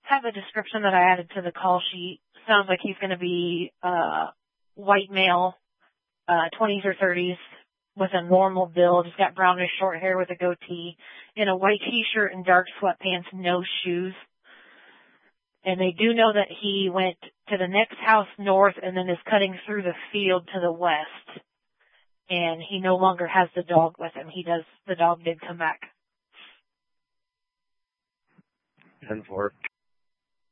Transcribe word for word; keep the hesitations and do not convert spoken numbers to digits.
have a description that I added to the call sheet. Sounds like he's going to be uh white male, uh twenties or thirties, with a normal build. He's got brownish short hair with a goatee, in a white t-shirt and dark sweatpants, no shoes. And they do know that he went to the next house north and then is cutting through the field to the west. And he no longer has the dog with him. He does, the dog did come back. ten four.